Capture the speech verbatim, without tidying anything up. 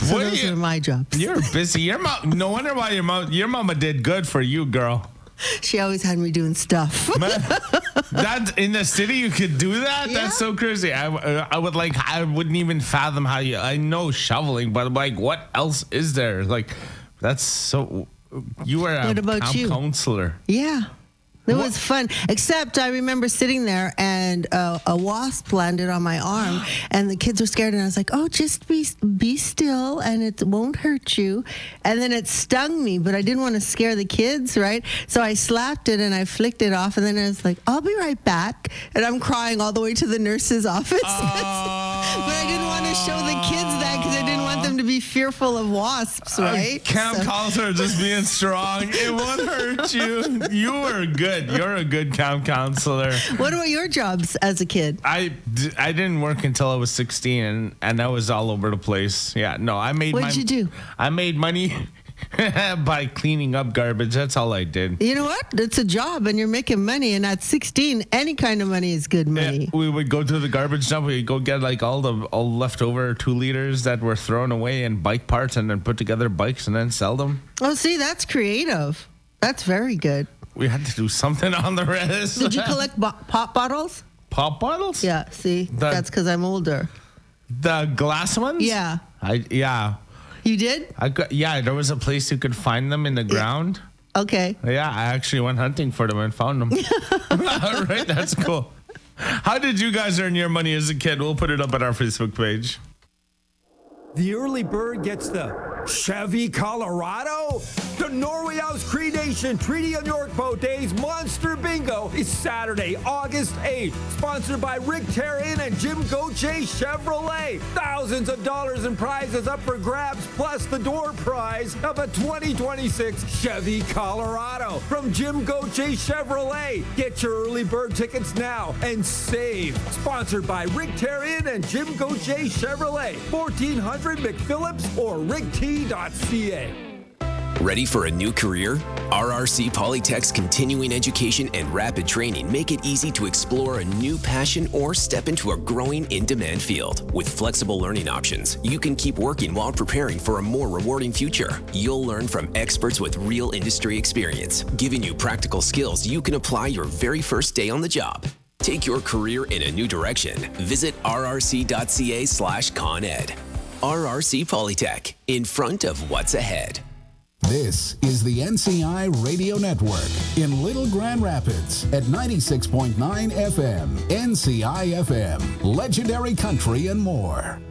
So What do those you- are my jobs. You're busy. Your mom. No wonder why your mom. Your mama did good for you, girl. She always had me doing stuff. Man, that in the city you could do that. Yeah. That's so crazy. I, I would like. I wouldn't even fathom how you. I know shoveling, but like, what else is there? Like, that's so. You were a What about camp you? counselor. Yeah. It What? was fun. Except I remember sitting there and uh, a wasp landed on my arm and the kids were scared and I was like, oh, just be be still and it won't hurt you. And then it stung me, but I didn't want to scare the kids, right? So I slapped it and I flicked it off and then I was like, I'll be right back. And I'm crying all the way to the nurse's office. but I didn't want to show the kids that because I didn't want them to be fearful of wasps, right? Camp So- counselor just being strong. It won't hurt you. You were good. You're a good camp counselor. What were your jobs as a kid? I, d- I didn't work until I was sixteen, and, and I was all over the place. Yeah, no, I made What my, did you do? I made money by cleaning up garbage. That's all I did. You know what? It's a job and you're making money. And at sixteen, any kind of money is good money. Yeah, we would go to the garbage dump. We'd go get like all the all leftover two liters that were thrown away and bike parts, and then put together bikes and then sell them. Oh, see, that's creative. That's very good. We had to do something on the rest. Did you collect bo- pop bottles? Pop bottles? Yeah, see, The- that's because I'm older. The glass ones? Yeah. I yeah. You did? I got, yeah, there was a place you could find them in the ground. Okay. Yeah, I actually went hunting for them and found them. All right, that's cool. How did you guys earn your money as a kid? We'll put it up at our Facebook page. The early bird gets the Chevy Colorado. The Norway House Cremation Treaty of York Boat Days Monster Bingo is Saturday, August eighth. Sponsored by Rick Terrian and Jim Gauthier Chevrolet. Thousands of dollars in prizes up for grabs, plus the door prize of a twenty twenty-six Chevy Colorado from Jim Gauthier Chevrolet. Get your early bird tickets now and save. Sponsored by Rick Terrian and Jim Gauthier Chevrolet. fourteen hundred McPhillips or rick t dot c a. Ready for a new career? R R C Polytech's continuing education and rapid training make it easy to explore a new passion or step into a growing in-demand field. With flexible learning options, you can keep working while preparing for a more rewarding future. You'll learn from experts with real industry experience, giving you practical skills you can apply your very first day on the job. Take your career in a new direction. Visit r r c dot c a slash con ed. R R C Polytech, in front of what's ahead. This is the N C I Radio Network in Little Grand Rapids at ninety-six point nine F M, N C I F M, Legendary Country and more.